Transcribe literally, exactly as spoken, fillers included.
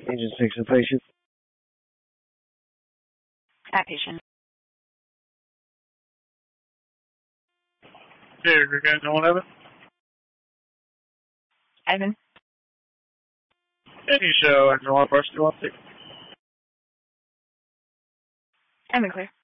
Agent six, a patient. Outpatient. Hey, you guys know what happened? Ivan. Any show, and you want to brush, you want to take? Ivan clear.